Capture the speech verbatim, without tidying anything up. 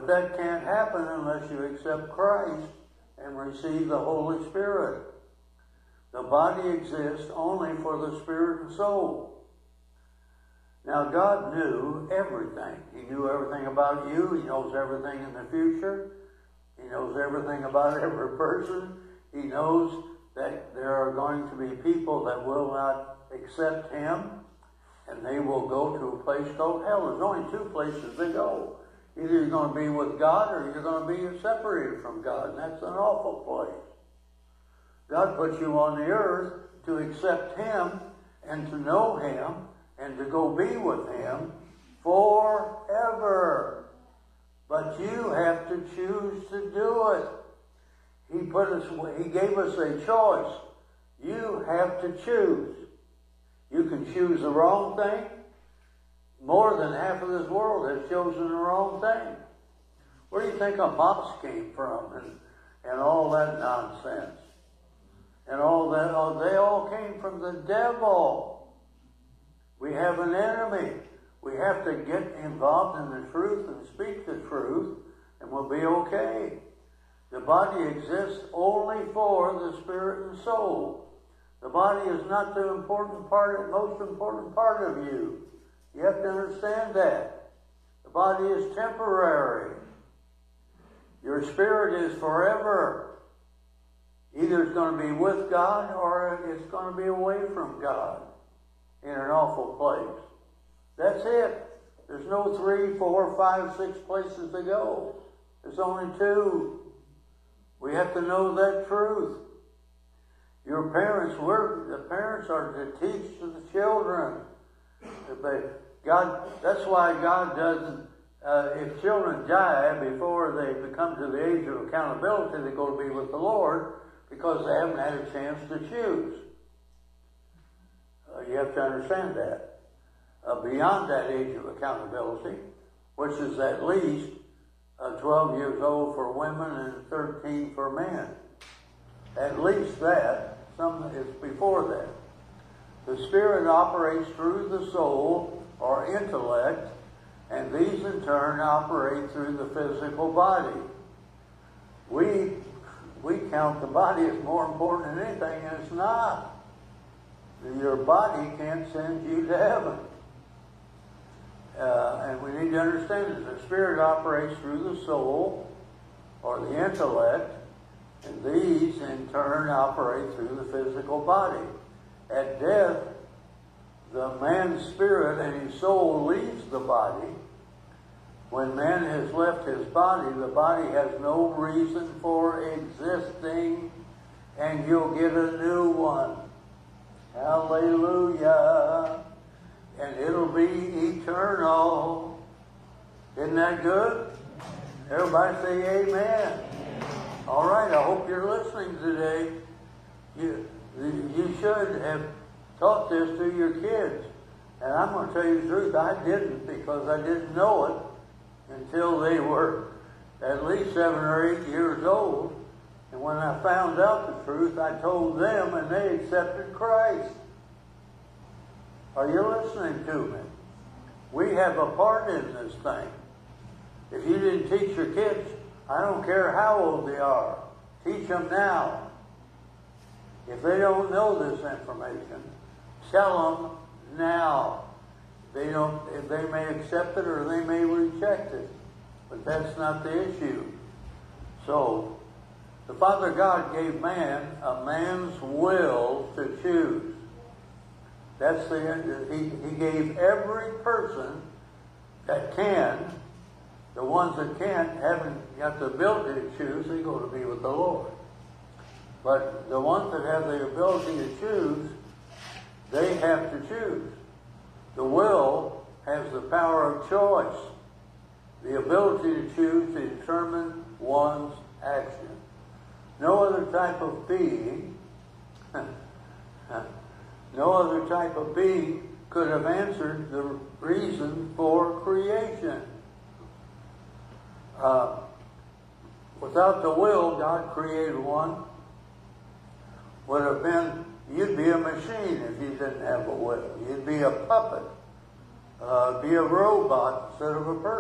But that can't happen unless you accept Christ and receive the Holy Spirit. The body exists only for the spirit and soul. Now, God knew everything. He knew everything about you. He knows everything in the future. He knows everything about every person. He knows that there are going to be people that will not accept Him, and they will go to a place called hell. There's only two places they go. Either you're going to be with God or you're going to be separated from God, and that's an awful place. God put you on the earth to accept Him and to know Him and to go be with Him forever. But you have to choose to do it. He put us, He gave us a choice. You have to choose. You can choose the wrong thing. More than half of this world has chosen the wrong thing. Where do you think a mouse came from and, and all that nonsense? And all that, oh, they all came from the devil. We have an enemy. We have to get involved in the truth and speak the truth, and we'll be okay. The body exists only for the spirit and soul. The body is not the important part, the most important part of you. You have to understand that. The body is temporary. Your spirit is forever. Either it's going to be with God or it's going to be away from God in an awful place. That's it. There's no three, four, five, six places to go. There's only two. We have to know that truth. Your parents, we're, the parents are to teach to the children. God, that's why God doesn't, uh, if children die before they become to the age of accountability, they go to be with the Lord because they haven't had a chance to choose. Uh, you have to understand that. Uh, beyond that age of accountability, which is at least uh, twelve years old for women and thirteen for men. At least that. Some is before that. The spirit operates through the soul or intellect, and these in turn operate through the physical body. We we count the body as more important than anything, and it's not. Your body can't send you to heaven. Uh, and we need to understand that the spirit operates through the soul or the intellect, and these in turn operate through the physical body. At death, the man's spirit and his soul leaves the body. When man has left his body, the body has no reason for existing, and you'll get a new one. Hallelujah. And it'll be eternal. Isn't that good? Everybody say amen. All right, I hope you're listening today. You, you should have taught this to your kids. And I'm going to tell you the truth, I didn't, because I didn't know it until they were at least seven or eight years old. And when I found out the truth, I told them, and they accepted Christ. Are you listening to me? We have a part in this thing. If you didn't teach your kids, I don't care how old they are, teach them now. If they don't know this information, tell them now. They don't. If they may accept it or they may reject it, but that's not the issue. So, the Father God gave man a man's will to choose. That's the he, he gave every person that can. The ones that can't, haven't got the ability to choose, they go to be with the Lord. But the ones that have the ability to choose, they have to choose. The will has the power of choice, the ability to choose to determine one's action. No other type of being, no other type of being could have answered the reason for creation. Uh, without the will, God created one. Would have been, you'd be a machine if you didn't have a will. You'd be a puppet, uh, be a robot instead of a person.